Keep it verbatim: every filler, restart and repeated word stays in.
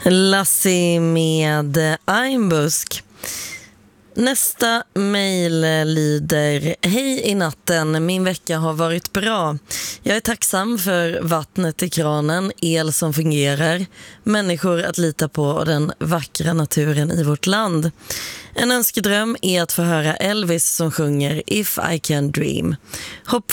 Lassie med Einbusk. Nästa mejl lyder: Hej i natten, min vecka har varit bra. Jag är tacksam för vattnet i kranen, el som fungerar, människor att lita på och den vackra naturen i vårt land. En önskedröm är att få höra Elvis som sjunger If I Can Dream. Hopp